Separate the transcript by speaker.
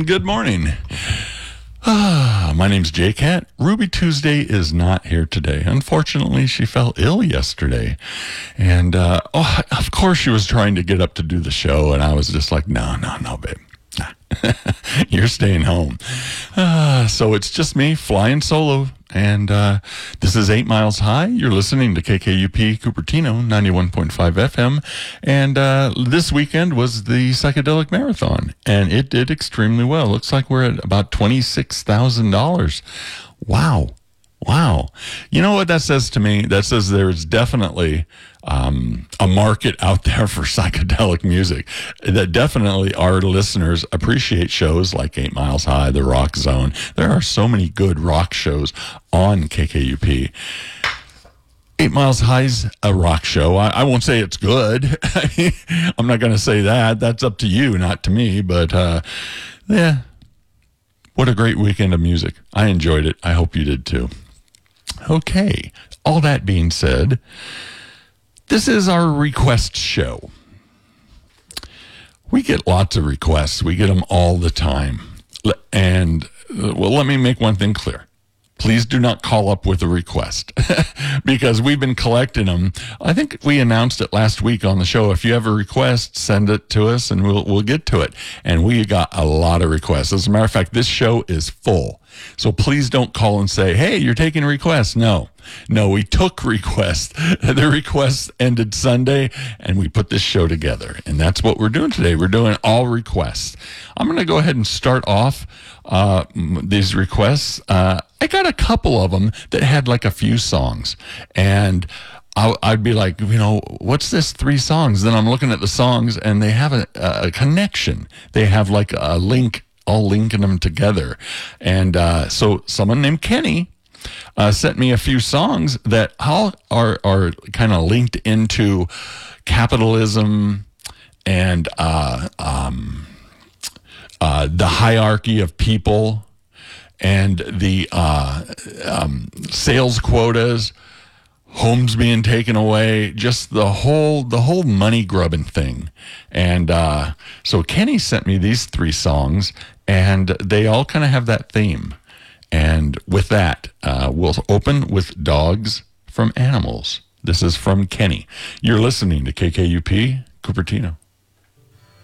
Speaker 1: and good morning. My name's Jay Cat. Ruby Tuesday is not here today. Unfortunately, she fell ill yesterday. And, of course she was trying to get up to do the show, and I was just like, no, babe. You're staying home. So it's just me flying solo. And this is 8 Miles High. You're listening to KKUP Cupertino, 91.5 FM. And this weekend was the Psychedelic Marathon. And it did extremely well. Looks like we're at about $26,000. Wow. You know what that says to me? That says there's definitely a market out there for psychedelic music. That definitely our listeners appreciate shows like 8 Miles High, The Rock Zone. There are so many good rock shows on KKUP. 8 Miles High's a rock show. I won't say it's good. I'm not going to say that. That's up to you, not to me. But, yeah, what a great weekend of music. I enjoyed it. I hope you did too. Okay, all that being said, this is our request show. We get lots of requests. We get them all the time. And, let me make one thing clear. Please do not call up with a request because we've been collecting them. I think we announced it last week on the show. If you have a request, send it to us and we'll get to it. And we got a lot of requests. As a matter of fact, this show is full. So please don't call and say, hey, you're taking requests. No, we took requests. The requests ended Sunday and we put this show together. And that's what we're doing today. We're doing all requests. I'm going to go ahead and start off these requests. I got a couple of them that had like a few songs, and I'd be like, what's this 3 songs? Then I'm looking at the songs, and they have a connection. They have like a link, all linking them together. And so someone named Kenny sent me a few songs that all are kind of linked into capitalism and the hierarchy of people and the sales quotas, homes being taken away, just the whole money grubbing thing. And so Kenny sent me these 3 songs, and they all kind of have that theme. And with that, we'll open with Dogs from Animals. This is from Kenny. You're listening to KKUP Cupertino.